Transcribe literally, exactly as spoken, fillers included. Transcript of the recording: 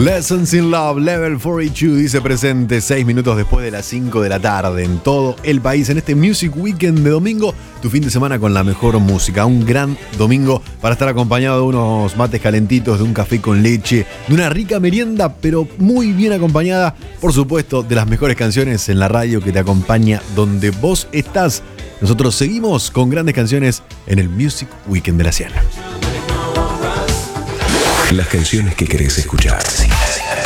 Lessons in Love, Level cuarenta y dos, dice presente, seis minutos después de las cinco de la tarde en todo el país, en este Music Weekend de domingo, tu fin de semana con la mejor música. Un gran domingo para estar acompañado de unos mates calentitos, de un café con leche, de una rica merienda, pero muy bien acompañada, por supuesto, de las mejores canciones en la radio que te acompaña donde vos estás. Nosotros seguimos con grandes canciones en el Music Weekend de la Cielo. Las canciones que querés escuchar.